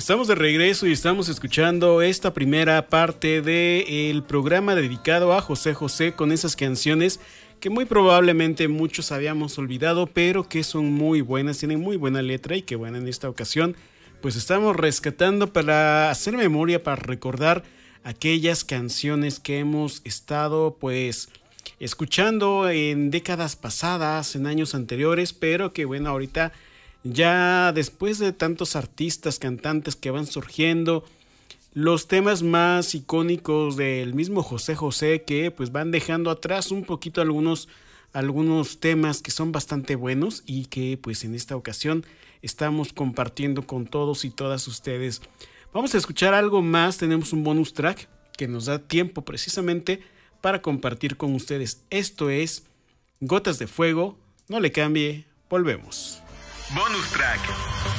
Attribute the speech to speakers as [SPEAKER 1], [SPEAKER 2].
[SPEAKER 1] Estamos de regreso y estamos escuchando esta primera parte del programa dedicado a José José con esas canciones que muy probablemente muchos habíamos olvidado, pero que son muy buenas, tienen muy buena letra y que bueno, en esta ocasión pues estamos rescatando para hacer memoria, para recordar aquellas canciones que hemos estado pues escuchando en décadas pasadas, en años anteriores, pero que bueno, ahorita ya después de tantos artistas, cantantes que van surgiendo, los temas más icónicos del mismo José José que pues van dejando atrás un poquito algunos temas que son bastante buenos y que pues en esta ocasión estamos compartiendo con todos y todas ustedes. Vamos a escuchar algo más, tenemos un bonus track que nos da tiempo precisamente para compartir con ustedes. Esto es Gotas de Fuego, no le cambie, volvemos.
[SPEAKER 2] Bonus track.